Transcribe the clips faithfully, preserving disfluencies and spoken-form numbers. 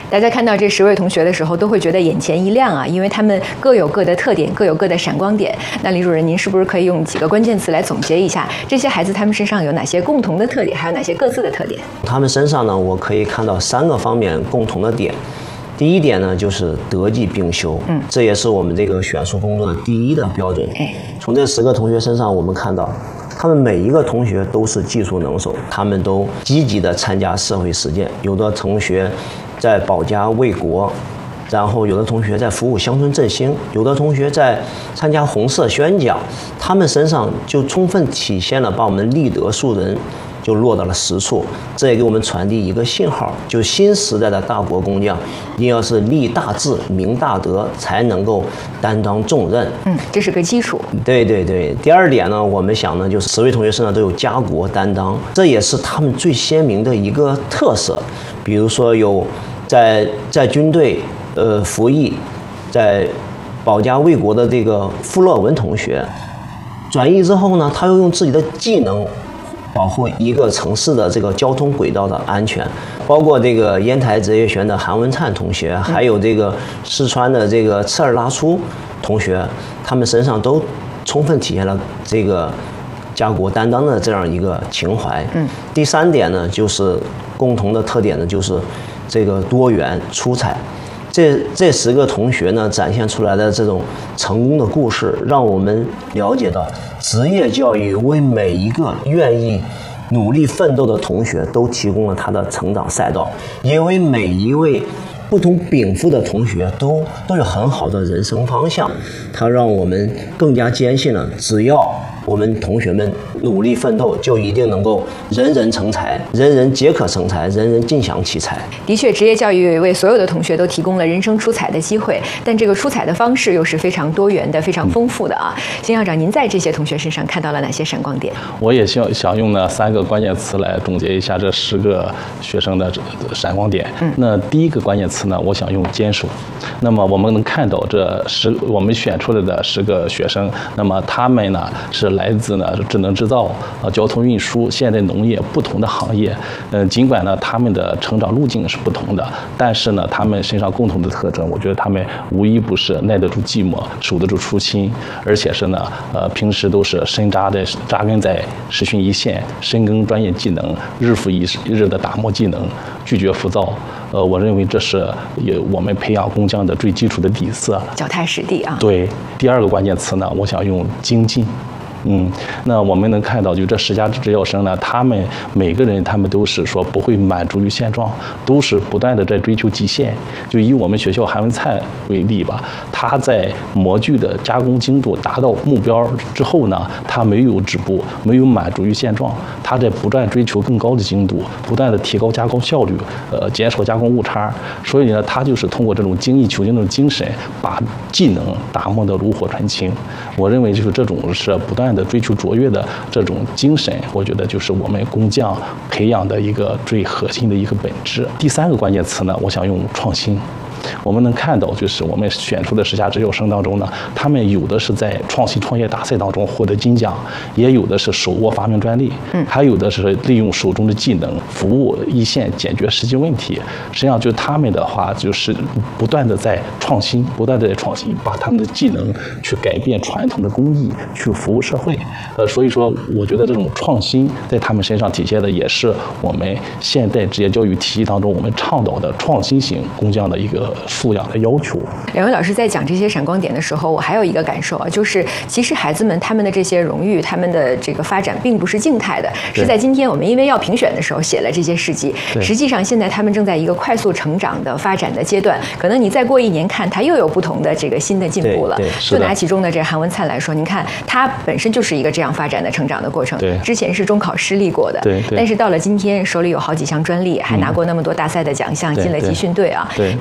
大家看到这十位同学的时候，都会觉得眼前一亮啊，因为他们各有各的特点，各有各的闪光点。那李主任，您是不是可以用几个关键词来总结一下这些孩子他们身上有哪些共同的特点，还有哪些各自的特点？ 他们身上呢，我可以看到三个方面共同的点。第一点呢，就是德技并修，嗯，这也是我们这个选书工作的第一的标准。哎，从这十个同学身上，我们看到，他们每一个同学都是技术能手，他们都积极的参加社会实践。有的同学在保家卫国，然后有的同学在服务乡村振兴，有的同学在参加红色宣讲，他们身上就充分体现了把我们立德树人就落到了实处。这也给我们传递一个信号，就新时代的大国工匠一定要是立大志明大德，才能够担当重任。 嗯，这是个基础。 对对对。第二点呢，我们想呢，就是十位同学身上都有家国担当，这也是他们最鲜明的一个特色。比如说有在在军队呃服役，在保家卫国的这个傅乐文同学，转役之后呢，他又用自己的技能保护一个城市的这个交通轨道的安全。包括这个烟台职业学院的韩文灿同学，还有这个四川的这个赤尔拉初同学，他们身上都充分体现了这个家国担当的这样一个情怀。嗯，第三点呢，就是共同的特点呢，就是这个多元出彩。这这十个同学呢，展现出来的这种成功的故事，让我们了解到职业教育为每一个愿意努力奋斗的同学都提供了他的成长赛道，也为每一位不同禀赋的同学都都有很好的人生方向。它让我们更加坚信了，只要我们同学们努力奋斗，就一定能够人人成才，人人皆可成才，人人尽享其才。 的确，职业教育为所有的同学都提供了人生出彩的机会，但这个出彩的方式又是非常多元的、非常丰富的啊。金校长，您在这些同学身上看到了哪些闪光点？ 我也想想用呢三个关键词来总结一下这十个学生的闪光点。嗯，那第一个关键词呢，我想用坚守。那么我们能看到这十我们选出来的十个学生，那么他们呢是来自呢智能制造、啊交通运输、现代农业不同的行业。嗯、呃，尽管呢他们的成长路径是不同的，但是呢他们身上共同的特征，我觉得他们无一不是耐得住寂寞、守得住初心，而且是呢呃平时都是深扎的扎根在实训一线，深耕专业技能，日复一日的打磨技能，拒绝浮躁。呃，我认为这是也我们培养工匠的最基础的底色， 脚踏实地啊。 对，第二个关键词呢，我想用精进。嗯，那我们能看到，就这十家职校生呢，他们每个人他们都是说不会满足于现状，都是不断的在追求极限。就以我们学校韩文灿为例吧，他在模具的加工精度达到目标之后呢，他没有止步，没有满足于现状，他在不断追求更高的精度，不断的提高加工效率，呃，减少加工误差。所以呢，他就是通过这种精益求精的精神，把技能打磨得炉火纯青。我认为就是这种是不断的追求卓越的这种精神，我觉得就是我们工匠培养的一个最核心的一个本质。第三个关键词呢，我想用创新。我们能看到，就是我们选出的十家职校生当中呢，他们有的是在创新创业大赛当中获得金奖，也有的是手握发明专利，嗯，还有的是利用手中的技能服务一线，解决实际问题。实际上，就他们的话，就是不断的在创新，不断的在创新，把他们的技能去改变传统的工艺，去服务社会。呃，所以说，我觉得这种创新在他们身上体现的，也是我们现代职业教育体系当中我们倡导的创新型工匠的一个素养的要求。 两位老师在讲这些闪光点的时候，我还有一个感受啊，就是其实孩子们他们的这些荣誉，他们的这个发展并不是静态的，是在今天我们因为要评选的时候写了这些事迹。实际上现在他们正在一个快速成长的发展的阶段，可能你再过一年看，他又有不同的这个新的进步了。就拿其中的这韩文灿来说，您看他本身就是一个这样发展的成长的过程。之前是中考失利过的， 对， 但是到了今天手里有好几项专利，还拿过那么多大赛的奖项，进了集训队啊。您从这些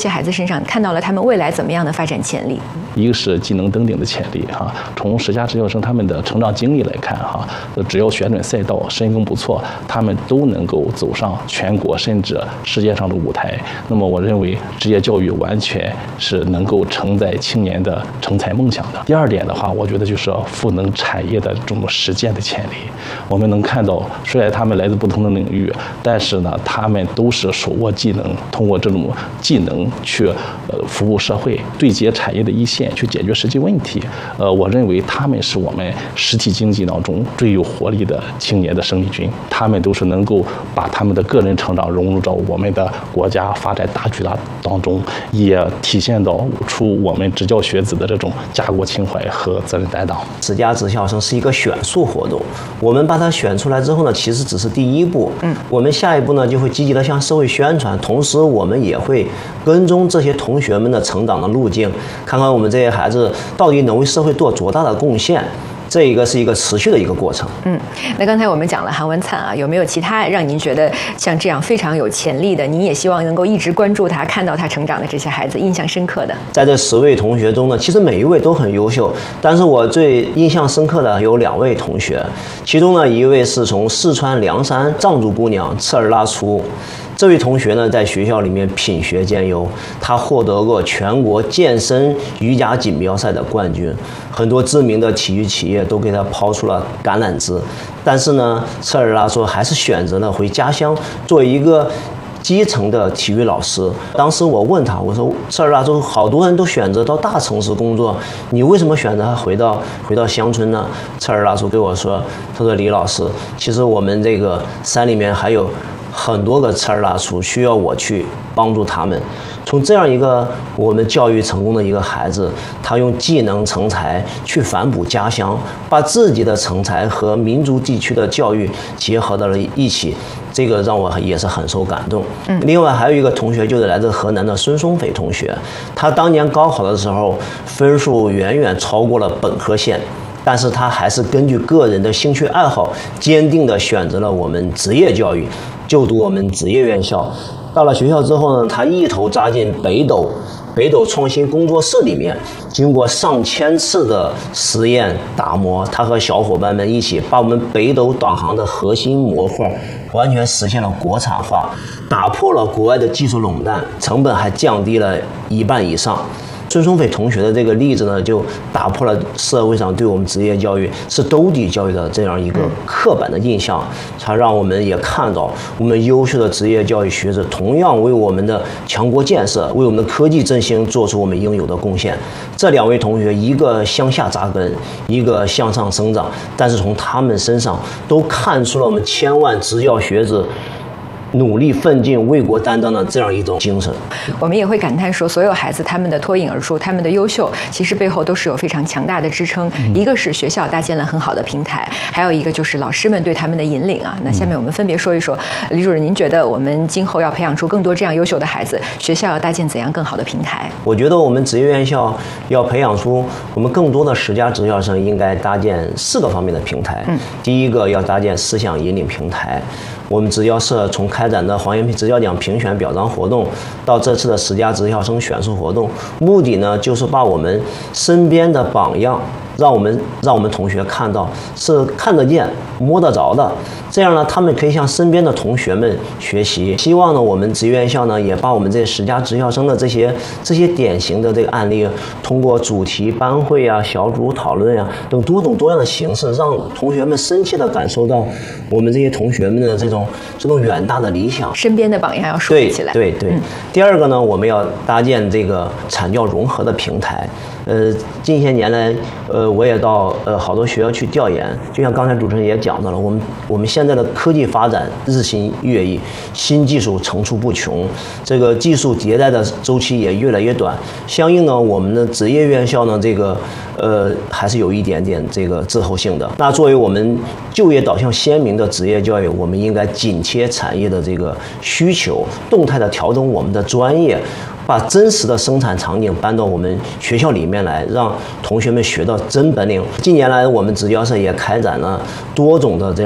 些孩子身上看到了他们未来怎么样的发展潜力？ 一个是技能登顶的潜力哈，从十佳职校生他们的成长经历来看哈，只要选准赛道，深耕不错，他们都能够走上全国甚至世界上的舞台。那么我认为职业教育完全是能够承载青年的成才梦想的。第二点的话，我觉得就是赋能产业的这种实践的潜力。我们能看到，虽然他们来自不同的领域，但是呢，他们都是手握技能，通过这种技能去呃服务社会，对接产业的一线，去解决实际问题。呃，我认为他们是我们实体经济当中最有活力的青年的生力军，他们都是能够把他们的个人成长融入到我们的国家发展大局大当中，也体现到出我们职教学子的这种家国情怀和责任担当。 十佳职校生是一个选塑活动，我们把它选出来之后呢，其实只是第一步。嗯，我们下一步呢就会积极的向社会宣传，同时我们也会跟踪这些同学们的成长的路径，看看我们这些孩子到底能为社会做多大的贡献。这一个是一个持续的一个过程。 嗯，那刚才我们讲了韩文灿啊，有没有其他让您觉得像这样非常有潜力的，您也希望能够一直关注他、看到他成长的这些孩子，印象深刻的？ 在这十位同学中呢，其实每一位都很优秀，但是我最印象深刻的有两位同学，其中呢一位是从四川凉山藏族姑娘赤尔拉初。这位同学呢，在学校里面品学兼优，他获得过全国健身瑜伽锦标赛的冠军，很多知名的体育企业都给他抛出了橄榄枝。但是呢，赤尔拉说还是选择了回家乡做一个基层的体育老师。当时我问他，我说赤尔拉说好多人都选择到大城市工作，你为什么选择回到回到乡村呢？赤尔拉说对我说，他说李老师，其实我们这个山里面还有很多个赤尔拉初需要我去帮助他们。从这样一个我们教育成功的一个孩子，他用技能成才去反哺家乡，把自己的成才和民族地区的教育结合到了一起，这个让我也是很受感动。嗯，另外还有一个同学就是来自河南的孙松斐同学，他当年高考的时候分数远远超过了本科线，但是他还是根据个人的兴趣爱好，坚定地选择了我们职业教育，就读我们职业院校。到了学校之后呢，他一头扎进北斗北斗创新工作室里面，经过上千次的实验打磨，他和小伙伴们一起把我们北斗导航的核心模块完全实现了国产化，打破了国外的技术垄断，成本还降低了一半以上。孙松斐同学的这个例子呢，就打破了社会上对我们职业教育是兜底教育的这样一个刻板的印象，它让我们也看到我们优秀的职业教育学者同样为我们的强国建设、为我们的科技振兴做出我们应有的贡献。这两位同学，一个向下扎根，一个向上生长，但是从他们身上都看出了我们千万职教学子努力奋进、为国担当的这样一种精神。 我们也会感叹说，所有孩子他们的脱颖而出，他们的优秀，其实背后都是有非常强大的支撑。嗯、一个是学校搭建了很好的平台，还有一个就是老师们对他们的引领啊。那下面我们分别说一说，李主任，您觉得我们今后要培养出更多这样优秀的孩子，学校要搭建怎样更好的平台？ 我觉得我们职业院校要培养出我们更多的十佳职校生，应该搭建四个方面的平台。嗯，第一个要搭建思想引领平台。我们职教社从开展的黄延平职教奖评选表彰活动，到这次的十佳职校生选塑活动，目的呢就是把我们身边的榜样，让我们让我们同学看到是看得见、摸得着的，这样呢，他们可以向身边的同学们学习。希望呢，我们职业院校呢也把我们这十佳职校生的这些这些典型的这个案例，通过主题班会啊、小组讨论啊等多种多样的形式，让同学们深切地感受到我们这些同学们的这种这种远大的理想。 身边的榜样要树立起来。 对对对、嗯。第二个呢，我们要搭建这个产教融合的平台。呃，近些年来，呃，我也到呃好多学校去调研，就像刚才主持人也讲到了，我们我们现在的科技发展日新月异，新技术层出不穷，这个技术迭代的周期也越来越短。相应呢，我们的职业院校呢，这个呃还是有一点点这个滞后性的。那作为我们就业导向鲜明的职业教育，我们应该紧贴产业的这个需求，动态的调整我们的专业。把真实的生产场景搬到我们学校里面来，让同学们学到真本领。近年来，我们职教社也开展了多种的这样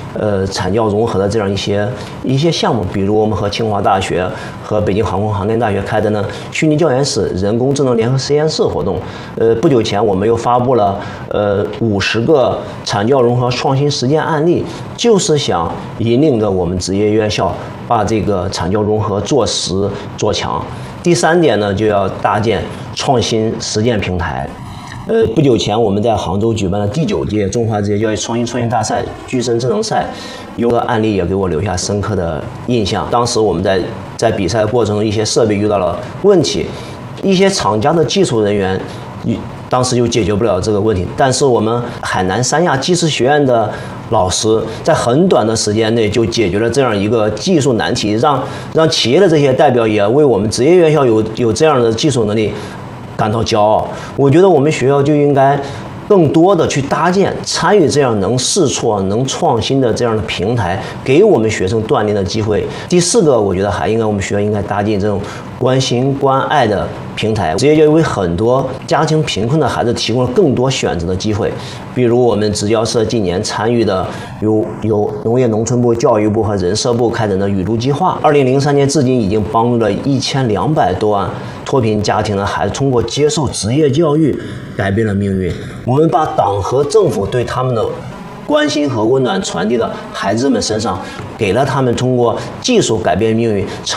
呃产教融合的这样一些一些项目，比如我们和清华大学和北京航空航天大学开的呢虚拟教研室、人工智能联合实验室活动。呃，不久前我们又发布了呃五十个产教融合创新实践案例，就是想引领着我们职业院校把这个产教融合做实做强。第三点呢，就要搭建创新实践平台。呃，不久前我们在杭州举办了第九届中华职业教育创新创新大赛具身智能赛，有个案例也给我留下深刻的印象。当时我们在在比赛过程中，一些设备遇到了问题，一些厂家的技术人员当时就解决不了这个问题，但是我们海南三亚技师学院的老师在很短的时间内就解决了这样一个技术难题，让让企业的这些代表也为我们职业院校有有这样的技术能力感到骄傲。我觉得我们学校就应该更多的去搭建参与这样能试错、能创新的这样的平台，给我们学生锻炼的机会。第四个，我觉得还应该我们学校应该搭建这种关心关爱的平台，职业教育为很多家庭贫困的孩子提供了更多选择的机会。比如我们职教社近年参与的由由农业农村部、教育部和人社部开展的雨露计划，二零零三年至今已经帮助了一千两百多万脱贫家庭的孩子通过接受职业教育改变了命运。我们把党和政府对他们的关心和温暖传递到孩子们身上，给了他们通过技术改变命运、成